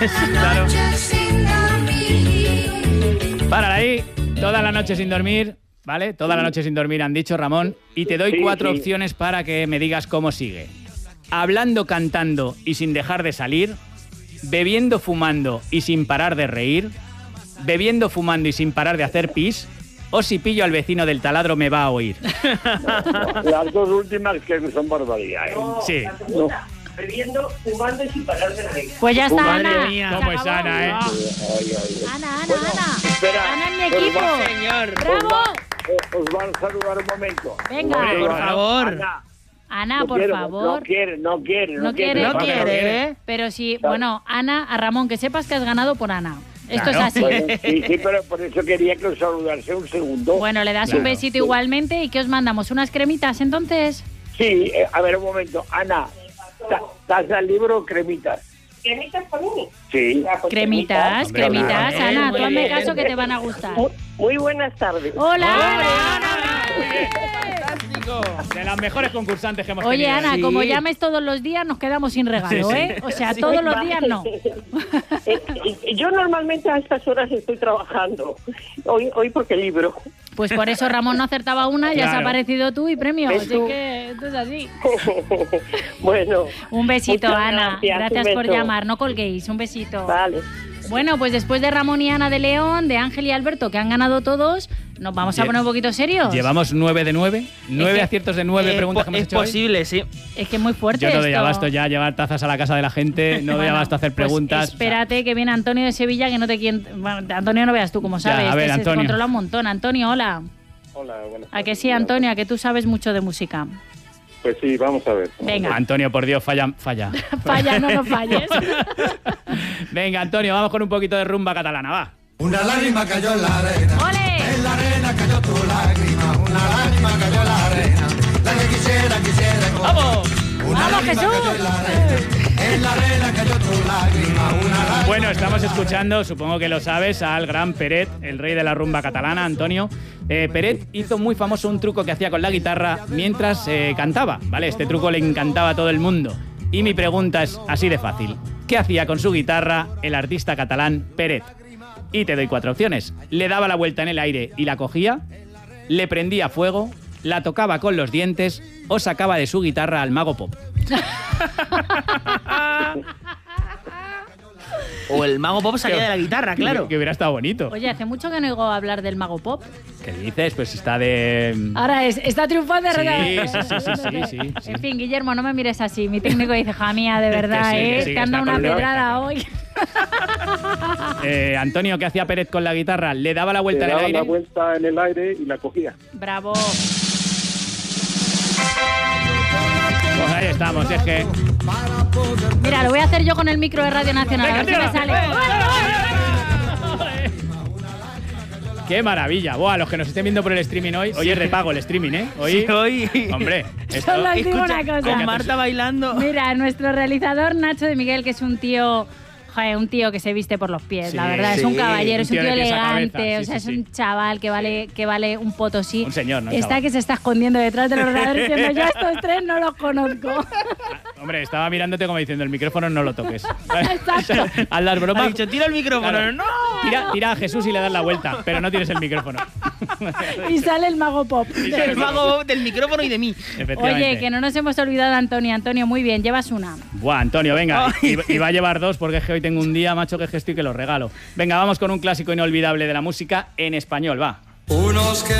Claro. Párala ahí, toda la noche sin dormir, ¿vale? Toda la noche sin dormir han dicho, Ramón, y te doy 4 opciones para que me digas cómo sigue. Hablando, cantando y sin dejar de salir, bebiendo, fumando y sin parar de reír, bebiendo, fumando y sin parar de hacer pis, o si pillo al vecino del taladro me va a oír. No, las dos últimas que son barbaridades. Sí. No. Bebiendo, fumando y sin parar de reír. Pues ya está, Madre Ana. mía. Se ¿Cómo es acabó. Ana, eh? Ana. Espera, Ana es mi equipo. Señor. ¡Bravo! Os van a saludar un momento. Venga. Hombre, Por favor. Ana, Ana, no por quiero, favor. No quiere. No quiere. No quiere, ¿eh? Pero sí, bueno, Ana, a Ramón, que sepas que has ganado por Ana. Esto Claro. es así. Bueno, sí, pero por eso quería que os saludase un segundo. Bueno, le das Claro. un besito igualmente y que os mandamos unas cremitas entonces. Sí, a ver un momento. Ana, ¿taza al libro o cremitas? ¿Cremitas para mí? Sí. Cremitas, Hombre, cremitas, claro. Ana, Muy tú hazme bien. caso que te van a gustar. Muy buenas tardes. ¡Hola, Ana! Fantástico. De las mejores concursantes que hemos Oye, tenido. Ana, Sí. como llames todos los días, nos quedamos sin regalo, Sí, sí. ¿eh? O sea, todos los días no. Yo normalmente a estas horas estoy trabajando. Hoy porque libro. Pues por eso Ramón no acertaba una, ya se ha Claro. aparecido tú y premio. ¿Ves Así tú? que esto es así. Bueno. Un besito, Muchas Ana. gracias, un Por beso. llamar, no colguéis. Un besito. Vale. Bueno, pues después de Ramón y Ana de León, de Ángel y Alberto, que han ganado todos, nos vamos a poner un poquito serios. Llevamos 9 de 9. 9 que- aciertos de 9 preguntas que hemos Es hecho hoy. posible, sí. Es que es muy fuerte Yo no doy esto. abasto ya a llevar tazas a la casa de la gente, no doy Bueno, abasto a hacer pues preguntas. espérate que viene Antonio de Sevilla, que no te quiere... Bueno, de Antonio no veas tú, como Ya, sabes. a ver, se Antonio. controla un montón. Antonio, hola. Hola, buenas ¿A que tardes. sí, Antonio? ¿A que tú sabes mucho de música? Pues sí, vamos a ver. Venga. Antonio, por Dios, falla. Falla, no lo falles. Venga, Antonio, vamos con un poquito de rumba catalana, va. Una lágrima cayó en la arena. ¡Ole! En la arena cayó tu lágrima. Una lágrima cayó en la arena. La que quisiera. ¡Vamos! Una ¡Vamos, lágrima Jesús! cayó en la arena. En la arena cayó tu lágrima. Una lágrima. Bueno, estamos escuchando, supongo que lo sabes, al gran Peret, el rey de la rumba catalana, Antonio. Peret hizo muy famoso un truco que hacía con la guitarra mientras cantaba, ¿vale? Este truco le encantaba a todo el mundo. Y mi pregunta es así de fácil. ¿Qué hacía con su guitarra el artista catalán Peret? Y te doy 4 opciones. Le daba la vuelta en el aire y la cogía, le prendía fuego, la tocaba con los dientes o sacaba de su guitarra al mago pop. O el mago pop salía de la guitarra, claro. Que hubiera estado bonito. Oye, hace mucho que no oigo hablar del Mago Pop. ¿Qué dices? Pues está de... Ahora está triunfando. Sí. En fin, Guillermo, no me mires así. Mi técnico dice, ja mía, de verdad, que sí, te que han dado está una con- pedrada hoy. Antonio, ¿qué hacía Peret con la guitarra? Le daba la Le vuelta en el daba aire. la vuelta en el aire y la cogía. Bravo. Pues ahí estamos, es que... Mira, lo voy a hacer yo con el micro de Radio Nacional. A ver si me sale. ¡Qué maravilla! Buah, los que nos estén viendo por el streaming hoy es de pago el streaming, ¿eh? Hoy, Sí, hoy. hombre, esto... Solo os digo Escucha, una cosa. con Marta bailando. Mira, nuestro realizador Nacho de Miguel, que es un tío... Joder, un tío que se viste por los pies, Sí, la verdad. Es sí, un caballero, es un un tío tío de pies a elegante. cabeza, sí, o sea, sí, es un chaval que vale un potosí. Un señor, ¿no? Está chaval. que se está escondiendo detrás del ordenador diciendo, yo a estos tres no los conozco. Hombre, estaba mirándote como diciendo, el micrófono no lo toques. Exacto. Haz las Ha bromas. dicho, tira el micrófono. Claro. ¡No! Tira a Jesús y le das la vuelta, pero no tienes el micrófono. Y sale el Mago Pop. El mago del micrófono y de mí. Efectivamente. Oye, que no nos hemos olvidado de Antonio. Antonio, muy bien, llevas una. Buah, Antonio, venga. Ay. Y va a llevar 2 porque es que hoy tengo un día, macho, que estoy que lo regalo. Venga, vamos con un clásico inolvidable de la música en español, va. Unos que